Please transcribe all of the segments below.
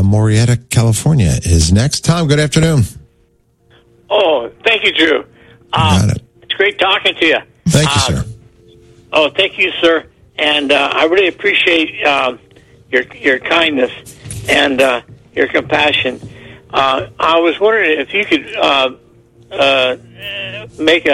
Murrieta, California is next. Tom, good afternoon. Oh, thank you, Drew. It's great talking to you. Thank you, sir. Oh, thank you, sir. And I really appreciate your kindness and your compassion. I was wondering if you could make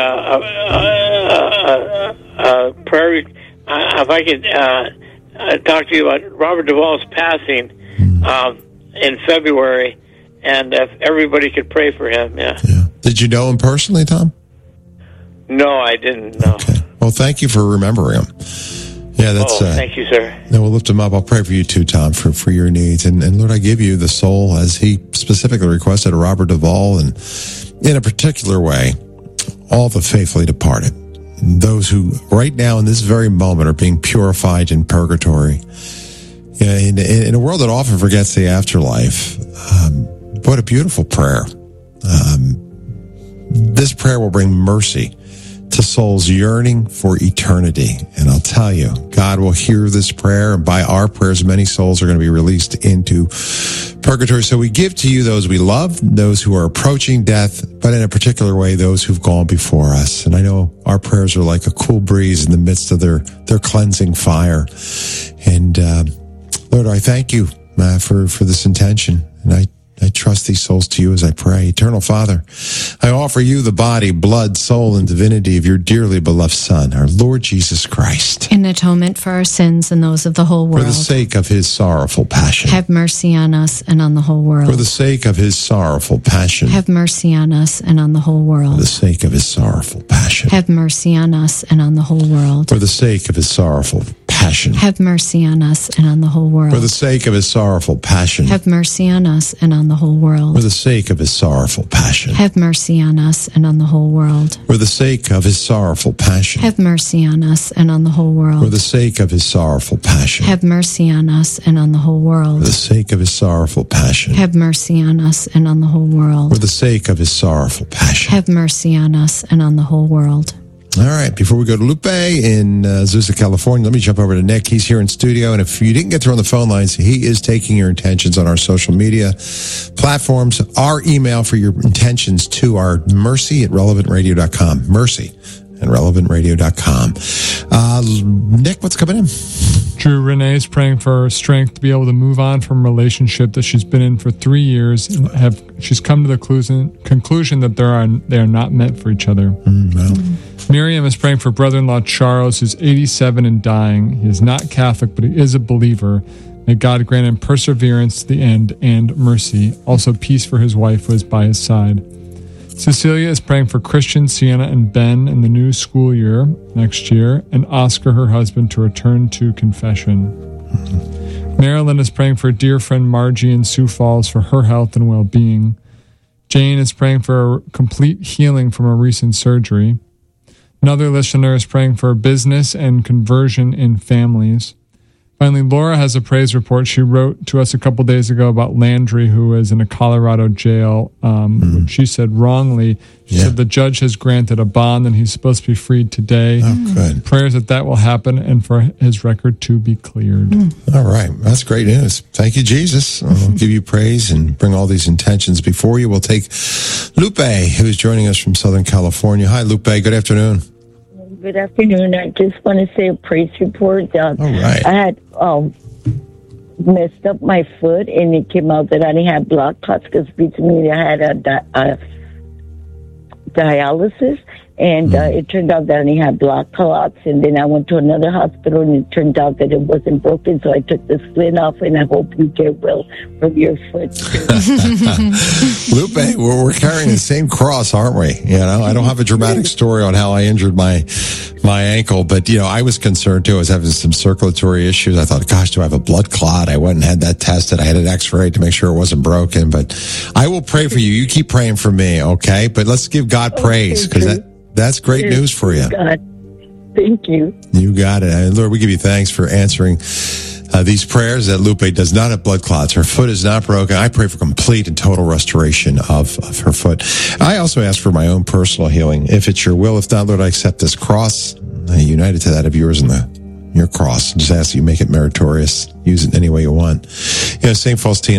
a prayer. If I could talk to you about Robert Duvall's passing in February, and if everybody could pray for him. Yeah. Did you know him personally, Tom? No, I didn't. No. Okay. Well, thank you for remembering him. Yeah, that's. Thank you, sir. Then we'll lift him up. I'll pray for you too, Tom, for your needs. And Lord, I give you the soul, as he specifically requested, of Robert Duvall, and in a particular way, all the faithfully departed. Those who right now in this very moment are being purified in purgatory. In a world that often forgets the afterlife, what a beautiful prayer. This prayer will bring mercy to souls yearning for eternity. And I'll tell you, God will hear this prayer, and by our prayers, many souls are going to be released into purgatory. So we give to you those we love, those who are approaching death, but in a particular way, those who've gone before us. And I know our prayers are like a cool breeze in the midst of their cleansing fire. And Lord, I thank you for this intention. And I trust these souls to you as I pray. Eternal Father, I offer you the body, blood, soul, and divinity of your dearly beloved Son, our Lord Jesus Christ. In atonement for our sins and those of the whole world. For the sake of his sorrowful passion. Have mercy on us and on the whole world. For the sake of his sorrowful passion. Have mercy on us and on the whole world. For the sake of his sorrowful passion. Have mercy on us and on the whole world. For the sake of his sorrowful passion. Have mercy on us and on the whole world. For the sake of his sorrowful passion. Have mercy on us and on the whole world. For the sake of his sorrowful passion. Have mercy on us and on the whole world. For the sake of his sorrowful passion. Have mercy on us and on the whole world. For the sake of his sorrowful passion. Have mercy on us and on the whole world. For the sake of his sorrowful passion. Have mercy on us and on the whole world. For the sake of his sorrowful passion. Have mercy on us and on the whole world. All right, before we go to Lupe in Azusa, California, let me jump over to Nick. He's here in studio, and if you didn't get through on the phone lines, he is taking your intentions on our social media platforms. Our email for your intentions to our mercy@relevantradio.com. Mercy@relevantradio.com. Nick, what's coming in? Drew, Renee is praying for her strength to be able to move on from a relationship that she's been in for 3 years, and she's come to the conclusion that they are not meant for each other. Well. Miriam is praying for brother-in-law Charles, who's 87 and dying. He is not Catholic, but he is a believer. May God grant him perseverance to the end and mercy. Also peace for his wife who is by his side. Cecilia is praying for Christian, Sienna, and Ben in the new school year next year, and Oscar, her husband, to return to confession. Marilyn is praying for dear friend Margie in Sioux Falls for her health and well-being. Jane is praying for a complete healing from a recent surgery. Another listener is praying for business and conversion in families. Finally, Laura has a praise report. She wrote to us a couple days ago about Landry, who is in a Colorado jail. She said wrongly. She said the judge has granted a bond and he's supposed to be freed today. Oh, good. Prayers that will happen and for his record to be cleared. All right. That's great news. Thank you, Jesus. I'll give you praise and bring all these intentions before you. We'll take Lupe, who's joining us from Southern California. Hi, Lupe. Good afternoon. Good afternoon. I just want to say a praise report. All right. I had messed up my foot, and it came out that I didn't have blood clots because recently I had a dialysis, and it turned out that I didn't have blood clots. And then I went to another hospital, and it turned out that it wasn't broken. So I took the splint off, and I hope you get well from your foot. Lupe, we're carrying the same cross, aren't we? You know, I don't have a dramatic story on how I injured my ankle, but I was concerned too. I was having some circulatory issues. I thought, gosh, do I have a blood clot? I went and had that tested. I had an x-ray to make sure it wasn't broken, but I will pray for you. You keep praying for me. Okay. But let's give God praise, because that's great news for you. God. Thank you. You got it. And Lord, we give you thanks for answering these prayers that Lupe does not have blood clots. Her foot is not broken. I pray for complete and total restoration of her foot. I also ask for my own personal healing. If it's your will, if not, Lord, I accept this cross, united to that of yours and your cross. Just ask that you make it meritorious. Use it any way you want. St. Faustina